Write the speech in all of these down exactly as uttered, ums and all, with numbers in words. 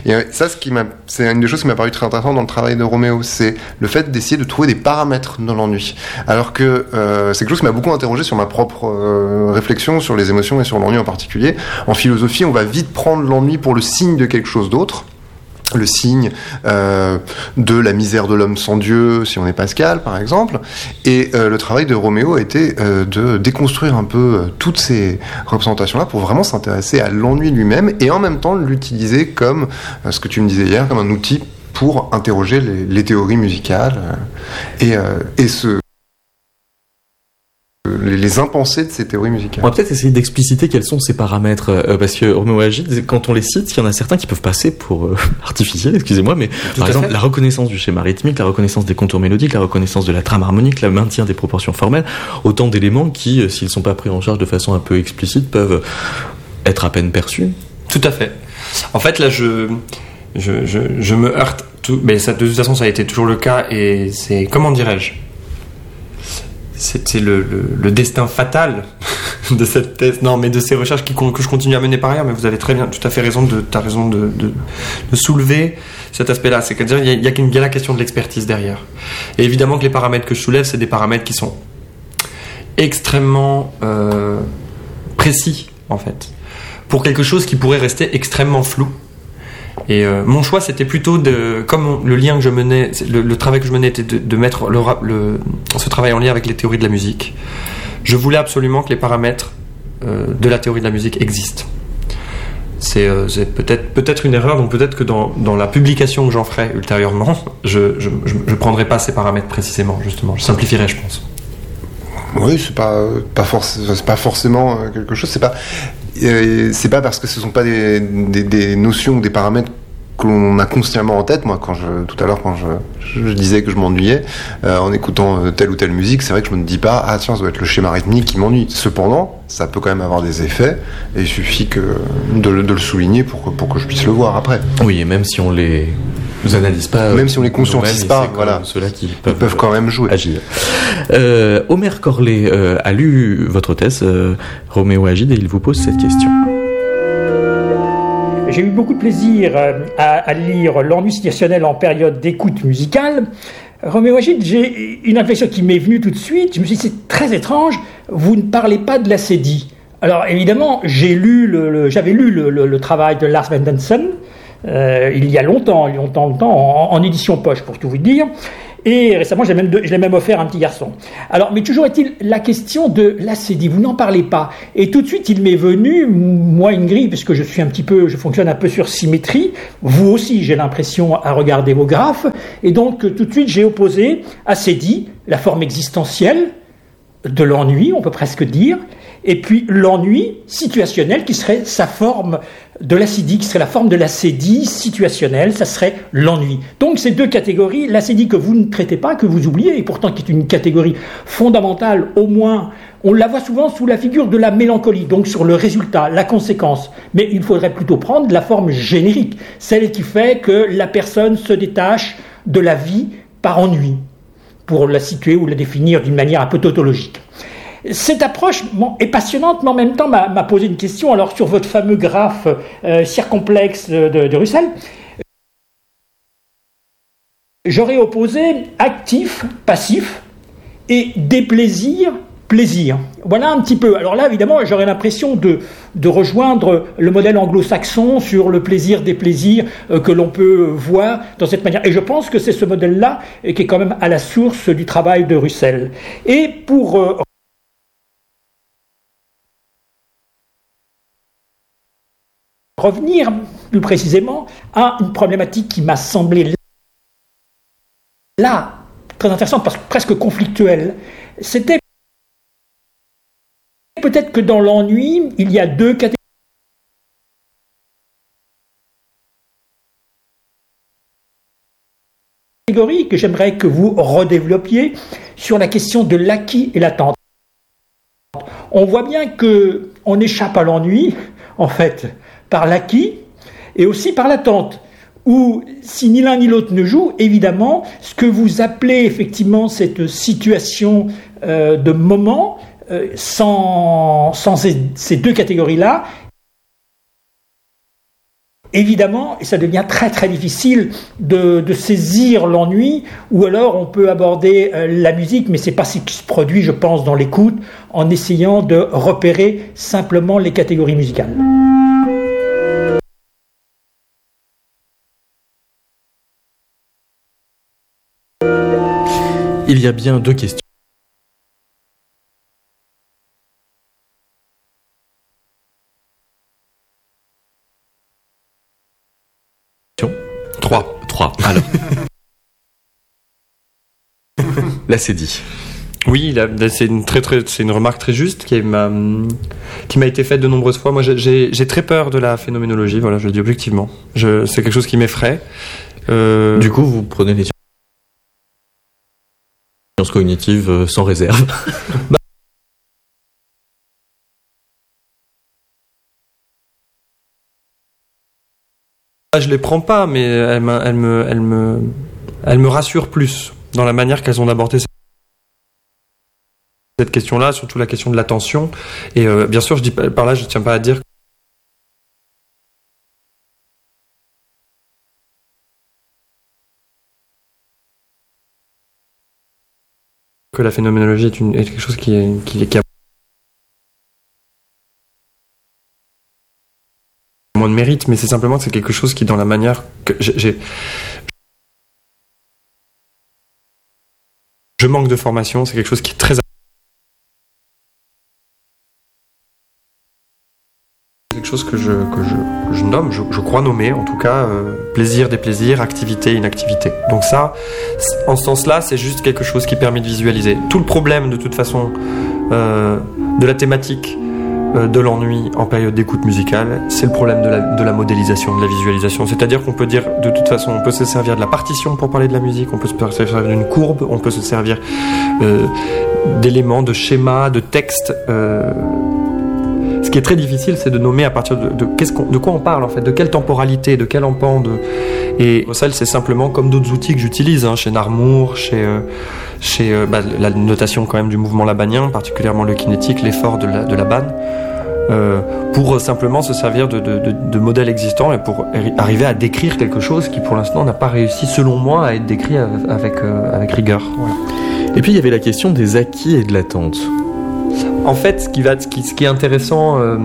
Et ça, ce qui m'a, c'est une des choses qui m'a paru très intéressante dans le travail de Roméo, c'est le fait d'essayer de trouver des paramètres dans l'ennui. Alors que euh, c'est quelque chose qui m'a beaucoup interrogé sur ma propre euh, réflexion sur les émotions et sur l'ennui en particulier. En philosophie, on va vite prendre l'ennui pour le signe de quelque chose d'autre. Le signe euh, de la misère de l'homme sans Dieu, si on est Pascal, par exemple. Et euh, le travail de Roméo a été euh, de déconstruire un peu euh, toutes ces représentations-là pour vraiment s'intéresser à l'ennui lui-même et en même temps l'utiliser comme, euh, ce que tu me disais hier, comme un outil pour interroger les, les théories musicales euh, et, euh, et ce... Les, les impensés de ces théories musicales. On va peut-être essayer d'expliciter quels sont ces paramètres, euh, parce que Roméo et Agide, quand on les cite, il y en a certains qui peuvent passer pour euh, artificiels, excusez-moi, mais Tout par exemple fait. La reconnaissance du schéma rythmique, la reconnaissance des contours mélodiques, la reconnaissance de la trame harmonique, le maintien des proportions formelles, autant d'éléments qui, euh, s'ils ne sont pas pris en charge de façon un peu explicite, peuvent être à peine perçus. Tout à fait. En fait, là, je, je, je, je me heurte, tout, mais ça, de toute façon, ça a été toujours le cas, et c'est, comment dirais-je, c'était le, le, le destin fatal de cette thèse, non, mais de ces recherches qui, que je continue à mener par ailleurs. Mais vous avez très bien, tout à fait raison de, t'as raison de, de, de soulever cet aspect-là. C'est qu'à dire, il y a, il y a, il y a la question de l'expertise derrière. Et évidemment que les paramètres que je soulève, c'est des paramètres qui sont extrêmement euh, précis, en fait, pour quelque chose qui pourrait rester extrêmement flou. Et euh, mon choix, c'était plutôt de, comme on, le lien que je menais, le, le travail que je menais était de, de mettre le, le, ce travail en lien avec les théories de la musique. Je voulais absolument que les paramètres euh, de la théorie de la musique existent. C'est, euh, c'est peut-être, peut-être une erreur, donc peut-être que dans, dans la publication que j'en ferai ultérieurement, je, je, je, je prendrai pas ces paramètres précisément, justement. Je simplifierai, je pense. Oui, c'est pas, pas, forc- c'est pas forcément quelque chose, c'est pas. Euh, c'est pas parce que ce sont pas des, des, des notions ou des paramètres que l'on a consciemment en tête. Moi, quand je, tout à l'heure, quand je, je, je disais que je m'ennuyais euh, en écoutant telle ou telle musique, c'est vrai que je me dis pas, ah tiens, ça doit être le schéma rythmique qui m'ennuie. Cependant, ça peut quand même avoir des effets, et il suffit que de, le- de le souligner pour que, pour que je puisse le voir après. Oui, et même si on les analyse pas, Même si on les conscientise pas, voilà. Ceux-là qui Ils peuvent, peuvent quand même jouer. agir. Euh, Omer Corlet euh, a lu votre thèse, euh, Roméo et Agide, et il vous pose cette question. J'ai eu beaucoup de plaisir à, à lire L'ennui situationnel en période d'écoute musicale. Roméo et Agide, j'ai une impression qui m'est venue tout de suite. Je me suis dit, c'est très étrange, vous ne parlez pas de l'acédie. Alors évidemment, j'ai lu le, le, j'avais lu le, le, le travail de Lars Vendensen, euh, il y a longtemps, il y a longtemps, longtemps en, en édition poche, pour tout vous dire. Et récemment, je l'ai même, de, je l'ai même offert à un petit garçon. Alors, mais toujours est-il la question de l'acédie. Vous n'en parlez pas. Et tout de suite, il m'est venu, moi, Ingrid, puisque je suis un petit peu, je fonctionne un peu sur symétrie. Vous aussi, j'ai l'impression à regarder vos graphes. Et donc, tout de suite, j'ai opposé acédie, la forme existentielle de l'ennui, on peut presque dire, et puis l'ennui situationnel qui serait sa forme de l'acédie, qui serait la forme de l'acédie situationnelle, ça serait l'ennui. Donc ces deux catégories, l'acédie que vous ne traitez pas, que vous oubliez, et pourtant qui est une catégorie fondamentale, au moins, on la voit souvent sous la figure de la mélancolie, donc sur le résultat, la conséquence. Mais il faudrait plutôt prendre la forme générique, celle qui fait que la personne se détache de la vie par ennui, pour la situer ou la définir d'une manière un peu tautologique. Cette approche bon, est passionnante, mais en même temps m'a, m'a posé une question. Alors sur votre fameux graphe euh, circonflexe de, de Russell, j'aurais opposé actif, passif et déplaisir, plaisir. Voilà un petit peu. Alors là, évidemment, j'aurais l'impression de, de rejoindre le modèle anglo-saxon sur le plaisir, déplaisir euh, que l'on peut voir dans cette manière. Et je pense que c'est ce modèle-là euh, qui est quand même à la source du travail de Russell. Et pour euh, revenir plus précisément à une problématique qui m'a semblé là très intéressante, parce que presque conflictuelle, c'était peut-être que dans l'ennui, il y a deux catégories que j'aimerais que vous redéveloppiez sur la question de l'acquis et l'attente. On voit bien qu'on échappe à l'ennui, en fait, par l'acquis et aussi par l'attente, où si ni l'un ni l'autre ne joue, évidemment, ce que vous appelez effectivement cette situation euh, de moment, euh, sans, sans ces, ces deux catégories-là, évidemment, ça devient très très difficile de, de saisir l'ennui, ou alors on peut aborder euh, la musique, mais c'est pas ce qui se produit, je pense, dans l'écoute, en essayant de repérer simplement les catégories musicales. Il y a bien deux questions. Trois. Trois. Alors. Là, c'est dit. Oui, là, c'est une très très, c'est une remarque très juste qui m'a qui m'a été faite de nombreuses fois. Moi, j'ai j'ai très peur de la phénoménologie. Voilà, je le dis objectivement. Je, c'est quelque chose qui m'effraie. Euh... Du coup, vous prenez les sciences cognitives euh, sans réserve. bah, Je les prends pas, mais elles me, elles me, elles me, elles me rassurent plus dans la manière qu'elles ont d'aborder cette question-là, surtout la question de l'attention. Et euh, bien sûr, je dis par là, je tiens pas à dire que la phénoménologie est, une, est quelque chose qui est, qui, qui a moins de mérite, mais c'est simplement que c'est quelque chose qui, dans la manière que j'ai, j'ai je manque de formation, c'est quelque chose qui est très quelque chose que je, que je, que je nomme, je, je crois nommer, en tout cas, euh, plaisir, déplaisir, activité, inactivité. Donc ça, en ce sens-là, c'est juste quelque chose qui permet de visualiser. Tout le problème, de toute façon, euh, de la thématique euh, de l'ennui en période d'écoute musicale, c'est le problème de la, de la modélisation, de la visualisation. C'est-à-dire qu'on peut dire, de toute façon, on peut se servir de la partition pour parler de la musique, on peut se servir d'une courbe, on peut se servir euh, d'éléments, de schémas, de textes. Euh, Ce qui est très difficile, c'est de nommer à partir de, de, qu'est-ce qu'on, de quoi on parle en fait, de quelle temporalité, de quel empan. De... Et ça, c'est simplement comme d'autres outils que j'utilise, hein, chez Narmour, chez, euh, chez euh, bah, la notation quand même du mouvement labanien, particulièrement le kinétique, l'effort de la, de la banne, euh, pour simplement se servir de, de, de, de modèles existants et pour arriver à décrire quelque chose qui pour l'instant n'a pas réussi, selon moi, à être décrit avec, euh, avec rigueur. Voilà. Et puis il y avait la question des acquis et de l'attente. En fait, ce qui, va, ce qui, ce qui est intéressant euh,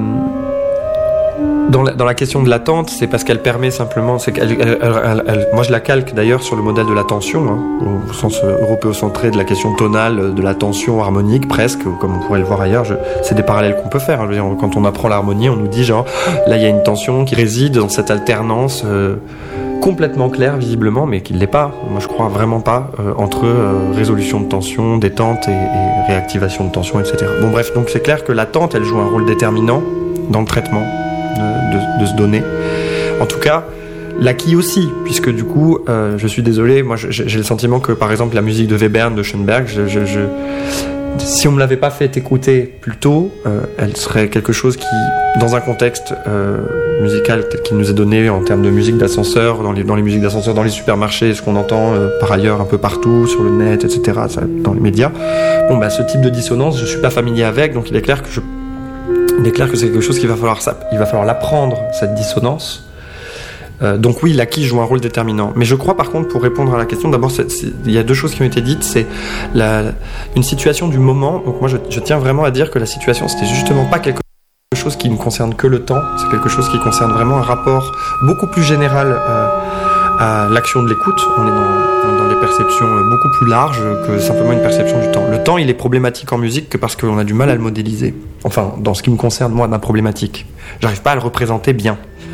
dans, la, dans la question de l'attente, c'est parce qu'elle permet simplement... C'est qu'elle, elle, elle, elle, moi, je la calque d'ailleurs sur le modèle de l'attention, hein, au sens européocentré de la question tonale, de l'attention harmonique, presque, comme on pourrait le voir ailleurs. Je, c'est des parallèles qu'on peut faire. Hein, je veux dire, quand on apprend l'harmonie, on nous dit genre, là, il y a une tension qui réside dans cette alternance... Euh, complètement clair visiblement, mais qu'il ne l'est pas, moi je crois vraiment pas, euh, entre euh, résolution de tension, détente et, et réactivation de tension, et cetera. Bon bref, donc c'est clair que l'attente, elle joue un rôle déterminant dans le traitement de, de, de ce donné. En tout cas, l'acquis aussi, puisque du coup, euh, je suis désolé, moi j'ai, j'ai le sentiment que par exemple la musique de Webern, de Schoenberg, je, je, je, si on me l'avait pas fait écouter plus tôt, euh, elle serait quelque chose qui, dans un contexte euh, musical tel qu'il nous est donné en termes de musique d'ascenseur, dans les, dans les musiques d'ascenseur, dans les supermarchés, ce qu'on entend euh, par ailleurs un peu partout, sur le net, et cetera, ça, dans les médias, bon bah ce type de dissonance, je suis pas familier avec, donc il est clair que je, il est clair que c'est quelque chose qu'il va falloir, ça, il va falloir l'apprendre, cette dissonance. Euh, donc oui, l'acquis joue un rôle déterminant. Mais je crois par contre, pour répondre à la question, d'abord, c'est, c'est, il y a deux choses qui ont été dites. C'est la, une situation du moment. Donc moi, je, je tiens vraiment à dire que la situation, c'était justement pas quelque chose qui ne concerne que le temps. C'est quelque chose qui concerne vraiment un rapport beaucoup plus général euh, à l'action de l'écoute. On est dans, dans des perceptions beaucoup plus larges que simplement une perception du temps. Le temps, il est problématique en musique que parce qu'on a du mal à le modéliser. Enfin, dans ce qui me concerne, moi, ma problématique. J'arrive pas à le représenter bien.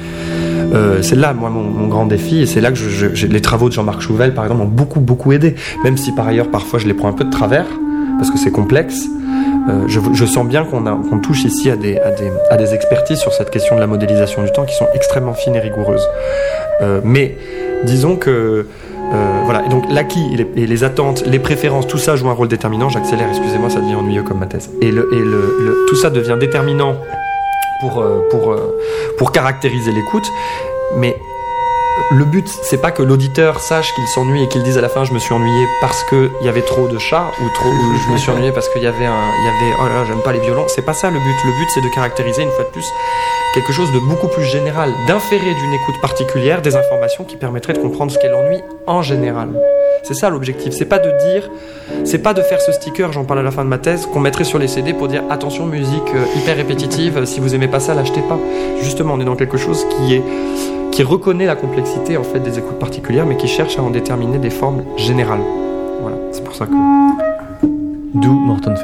Euh, c'est là, moi, mon, mon grand défi, et c'est là que je, je, j'ai, les travaux de Jean-Marc Chouvel, par exemple, m'ont beaucoup, beaucoup aidé. Même si, par ailleurs, parfois, je les prends un peu de travers, parce que c'est complexe. Euh, je, je sens bien qu'on, a, qu'on touche ici à des, à, des, à des expertises sur cette question de la modélisation du temps qui sont extrêmement fines et rigoureuses. Euh, mais disons que... Euh, voilà, et donc l'acquis et les, et les attentes, les préférences, tout ça joue un rôle déterminant. J'accélère, excusez-moi, ça devient ennuyeux comme ma thèse. Et, le, et le, le, tout ça devient déterminant pour, pour, pour caractériser l'écoute, mais le but, c'est pas que l'auditeur sache qu'il s'ennuie et qu'il dise à la fin je me suis ennuyé parce qu'il y avait trop de chats ou trop ou je me suis ennuyé parce qu'il y avait un, il y avait oh là là, j'aime pas les violons. C'est pas ça le but. Le but, c'est de caractériser une fois de plus quelque chose de beaucoup plus général, d'inférer d'une écoute particulière des informations qui permettraient de comprendre ce qu'est l'ennui en général. C'est ça l'objectif. C'est pas de dire, c'est pas de faire ce sticker, j'en parle à la fin de ma thèse, qu'on mettrait sur les C D pour dire attention musique euh, hyper répétitive, si vous aimez pas ça, l'achetez pas. Justement, on est dans quelque chose qui est qui reconnaît la complexité en fait des écoutes particulières, mais qui cherche à en déterminer des formes générales. Voilà, c'est pour ça que. D'où Morton